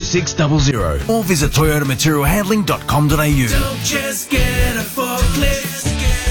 600 or visit toyotamaterialhandling.com.au. Don't just get a forklift,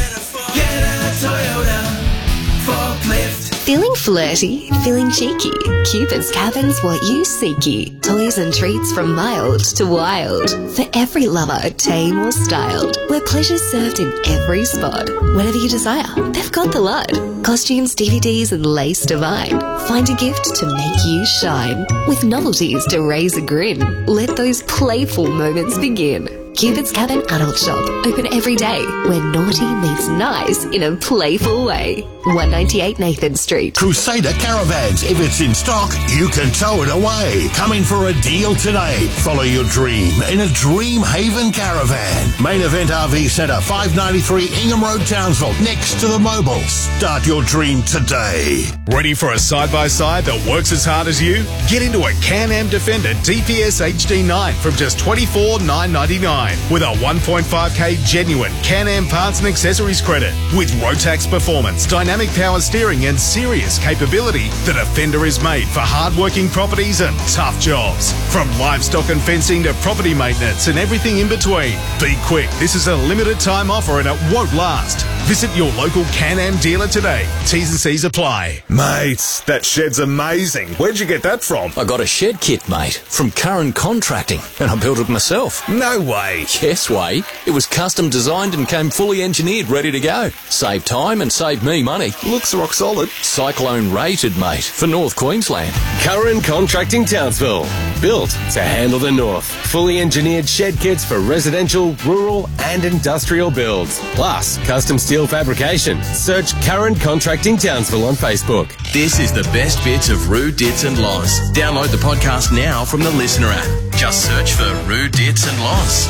get a Toyota forklift. Feeling flirty? Feeling cheeky? Cupid's Cabin's what you seeky. Toys and treats from mild to wild. For every lover, tame or styled. Where pleasure's served in every spot. Whatever you desire, they've got the lot. Costumes, DVDs and lace divine. Find a gift to make you shine. With novelties to raise a grin. Let those playful moments begin. Cupid's Cabin Adult Shop. Open every day. Where naughty meets nice in a playful way. 198 Nathan Street. Crusader Caravans. If it's in stock, you can tow it away. Come in for a deal today. Follow your dream in a Dream Haven caravan. Main Event RV Centre, 593 Ingham Road, Townsville, next to the Mobile. Start your dream today. Ready for a side-by-side that works as hard as you? Get into a Can-Am Defender DPS HD9 from just $24,999 with a 1.5k genuine Can-Am parts and accessories credit. With Rotax Performance, dynamic power steering and serious capability, the Defender is made for hard-working properties and tough jobs. From livestock and fencing to property maintenance and everything in between. Be quick, this is a limited time offer and it won't last. Visit your local Can-Am dealer today. T's and C's apply. Mate, that shed's amazing. Where'd you get that from? I got a shed kit, mate, from Curran Contracting, and I built it myself. No way. Yes way. It was custom designed and came fully engineered, ready to go. Save time and save me money. Looks rock solid. Cyclone rated, mate, for North Queensland. Curran Contracting Townsville. Built to handle the north. Fully engineered shed kits for residential, rural and industrial builds. Plus, custom steel fabrication. Search Curran Contracting Townsville on Facebook. This is the best bits of Roo, Dits and Loz. Download the podcast now from the Listener app. Just search for Roo, Dits and Loz.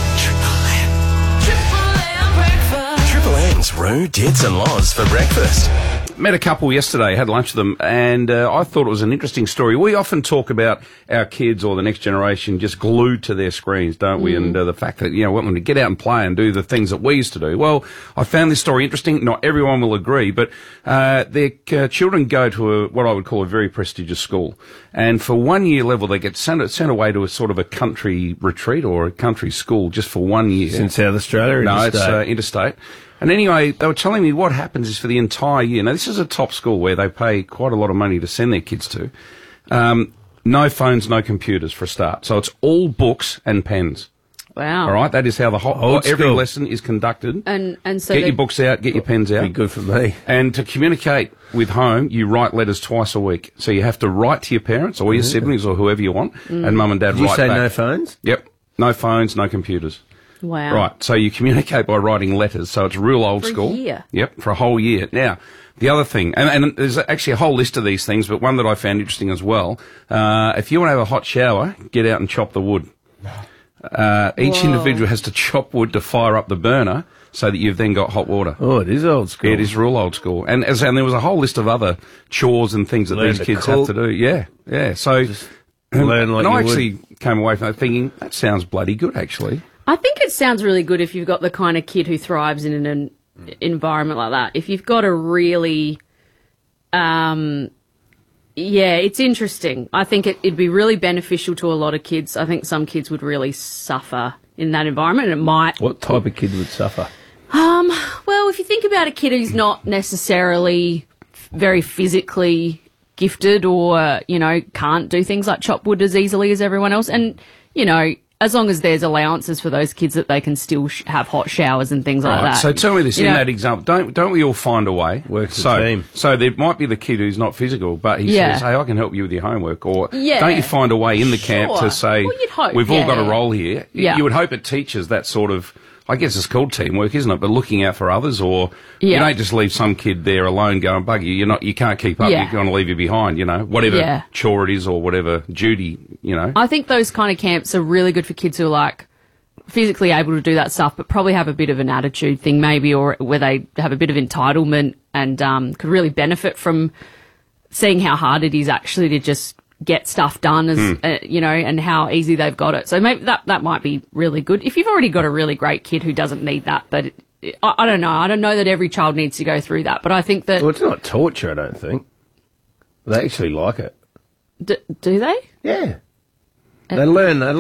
Triple M's Roo, Dits and Loz for breakfast. Met a couple yesterday, had lunch with them, and I thought it was an interesting story. We often talk about our kids or the next generation just glued to their screens, don't we? And the fact that, want them to get out and play and do the things that we used to do. Well, I found this story interesting. Not everyone will agree, but their children go to what I would call a very prestigious school. And for 1 year level, they get sent away to a sort of a country retreat or a country school just for 1 year. In South Australia? No, it's interstate. And anyway, they were telling me what happens is for the entire year. Now, this is a top school where they pay quite a lot of money to send their kids to. No phones, no computers for a start. So it's all books and pens. Wow. All right, that is how every lesson is conducted. And so get your books out, get your pens out. Be good for me. And to communicate with home, you write letters twice a week. So you have to write to your parents or your siblings or whoever you want, and mum and dad Did write back. You say no phones? Yep. No phones, no computers. Wow. Right, so you communicate by writing letters, so it's real old school. For a year? Yep, for a whole year. Now, the other thing, and there's actually a whole list of these things, but one that I found interesting as well, if you want to have a hot shower, get out and chop the wood. Each individual has to chop wood to fire up the burner so that you've then got hot water. Oh, it is old school. It is real old school. And there was a whole list of other chores and things that these kids have to do. Yeah. So, learn like I you actually came away from that thinking, that sounds bloody good, actually. I think it sounds really good if you've got the kind of kid who thrives in an environment like that. If you've got a really, it's interesting. I think it'd be really beneficial to a lot of kids. I think some kids would really suffer in that environment, and it might. What type of kid would suffer? Well, if you think about a kid who's not necessarily very physically gifted or, can't do things like chop wood as easily as everyone else, and, as long as there's allowances for those kids that they can still have hot showers and things like that. So tell me this, in that example, don't we all find a way? Works as a team. So there might be the kid who's not physical, but he says, hey, I can help you with your homework. Or don't you find a way in the camp to say, you'd hope, we've all got a role here? Yeah. You would hope it teaches that sort of, I guess it's called teamwork, isn't it? But looking out for others, or you don't just leave some kid there alone going, bugger you can't keep up, you're going to leave you behind, whatever chore it is or whatever duty, I think those kind of camps are really good for kids who are like physically able to do that stuff, but probably have a bit of an attitude thing maybe, or where they have a bit of entitlement and could really benefit from seeing how hard it is actually to just get stuff done, as and how easy they've got it. So maybe that might be really good if you've already got a really great kid who doesn't need that. But I don't know. I don't know that every child needs to go through that. But I think that it's not torture. I don't think they actually like it. Do they? Yeah, they learn.